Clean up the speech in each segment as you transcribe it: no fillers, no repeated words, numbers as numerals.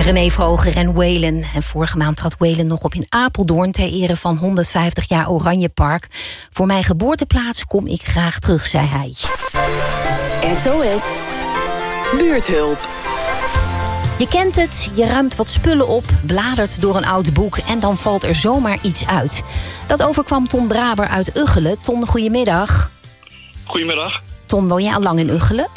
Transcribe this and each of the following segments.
René Vroger en Waylon. En vorige maand trad Waylon nog op in Apeldoorn ter ere van 150 jaar Oranjepark. Voor mijn geboorteplaats kom ik graag terug, zei hij. SOS Buurthulp. Je kent het, je ruimt wat spullen op, bladert door een oud boek en dan valt er zomaar iets uit. Dat overkwam Ton Braber uit Ugchelen. Ton, goedemiddag. Goedemiddag. Ton, woon jij al lang in Ugchelen?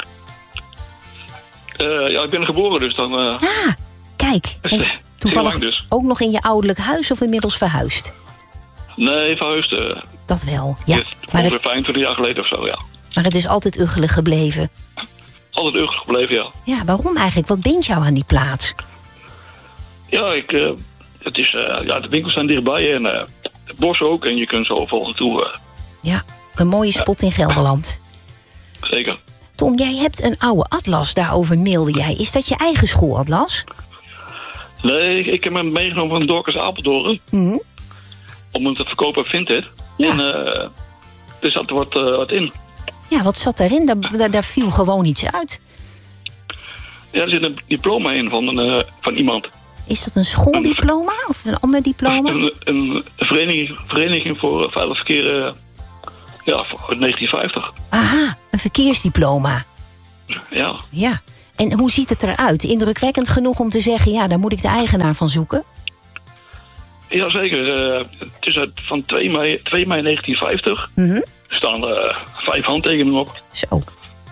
Ja, ik ben geboren, dus dan... Kijk. En toevallig dus. Ook nog in je ouderlijk huis of inmiddels verhuisd? Nee, verhuisd. Dat wel, ja. Ongeveer 25 jaar geleden of zo, ja. Maar het is altijd Ugchelen gebleven. Altijd Ugchelen gebleven, ja. Ja, waarom eigenlijk? Wat bindt jou aan die plaats? Ja, het is, de winkels zijn dichtbij en het bos ook. En je kunt zo overal naartoe. Ja, een mooie spot in Gelderland. Zeker. Ton, jij hebt een oude atlas, daarover mailde jij. Is dat je eigen schoolatlas? Nee, ik heb hem meegenomen van Dorcas Apeldoorn. Mm-hmm. Om hem te verkopen op Vinted. Ja. En er zat wat in. Ja, wat zat daarin? Daar viel gewoon iets uit. Ja, er zit een diploma in van iemand. Is dat een schooldiploma of een ander diploma? Een vereniging voor veilig verkeer voor 1950. Aha, een verkeersdiploma. Ja. Ja. En hoe ziet het eruit? Indrukwekkend genoeg om te zeggen, ja, daar moet ik de eigenaar van zoeken? Jazeker. Het is van 2 mei 1950. Mm-hmm. Er staan 5 handtekeningen op. Zo.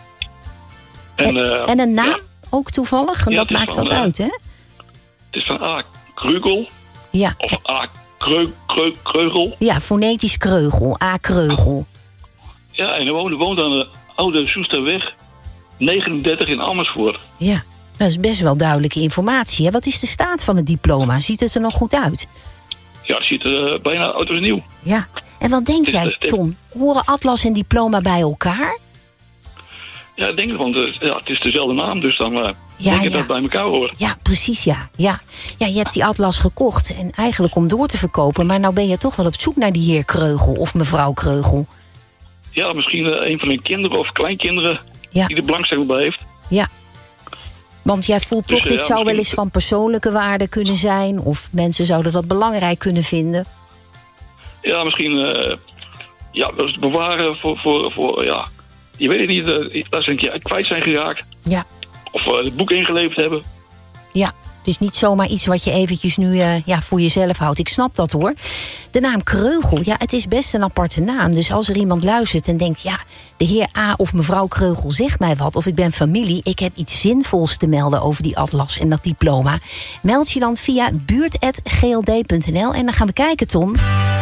En een naam ja. ook toevallig? En Ja, dat maakt wat uit, hè? Het is van A. Kreugel. Ja. Of A. Kreugel. Ja, fonetisch Kreugel. A. Kreugel. Ja, en hij woont aan de Oude Soesterweg 39 in Amersfoort. Ja, dat is best wel duidelijke informatie. Hè? Wat is de staat van het diploma? Ziet het er nog goed uit? Ja, het ziet er bijna uit als nieuw. Ja. En wat denk jij, Ton? Horen atlas en diploma bij elkaar? Ja, ik denk het, want het is dezelfde naam, dus dan denk ik dat het bij elkaar hoort. Ja, precies, ja. Ja, je hebt die atlas gekocht en eigenlijk om door te verkopen, maar nou ben je toch wel op zoek naar die heer Kreugel of mevrouw Kreugel. Ja, misschien een van hun kinderen of kleinkinderen die er belangstelling bij heeft. Ja, want jij voelt toch, dit zou wel eens van persoonlijke waarde kunnen zijn, of mensen zouden dat belangrijk kunnen vinden. Ja, misschien dat bewaren voor je weet het niet, dat ze een keer kwijt zijn geraakt. Ja. Of het boek ingeleverd hebben. Ja, het is niet zomaar iets wat je eventjes nu voor jezelf houdt. Ik snap dat, hoor. De naam Kreugel, ja, het is best een aparte naam. Dus als er iemand luistert en denkt, ja, de heer A of mevrouw Kreugel zegt mij wat, of ik ben familie, ik heb iets zinvols te melden over die atlas en dat diploma, meld je dan via buurt@gld.nl en dan gaan we kijken, Ton.